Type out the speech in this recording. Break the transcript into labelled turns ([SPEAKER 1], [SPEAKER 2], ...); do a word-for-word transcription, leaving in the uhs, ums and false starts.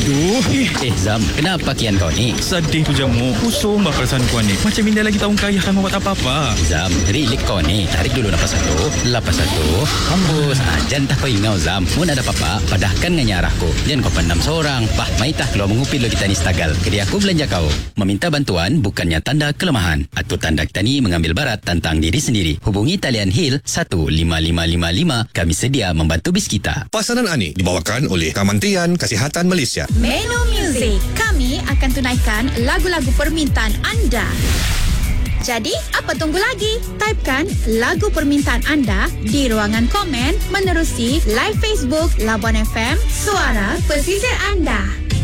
[SPEAKER 1] Aduh.
[SPEAKER 2] Eh Zam, kenapa kian kau ni?
[SPEAKER 1] Sedih tu jamu. Pusing bah perasaan kau ni. Macam Minda lagi tahun kaya kan buat apa-apa.
[SPEAKER 2] Zam, relax kau ni. Tarik dulu nafas satu. Lapas satu. Hembus. Ah, jangan tak kau ingau Zam. Mun ada apa-apa, padahkan dengan arahku. Jangan kau pendam seorang. Pah, maitah keluar mengupil lo kita ni stagal. Jadi aku belanja kau. Meminta bantuan bukannya tanda kelemahan. Atau tanda kita ni mengambil barat tentang diri sendiri. Hubungi talian Hill satu lima lima lima lima. Kami sedia membantu bis kita.
[SPEAKER 3] Pasaran Ani dibawakan oleh Kementerian Kesihatan Malaysia.
[SPEAKER 4] Menu Music. Kami akan tunaikan lagu-lagu permintaan anda. Jadi, apa tunggu lagi? Typekan lagu permintaan anda di ruangan komen menerusi live Facebook Labuan F M, suara pesisir anda.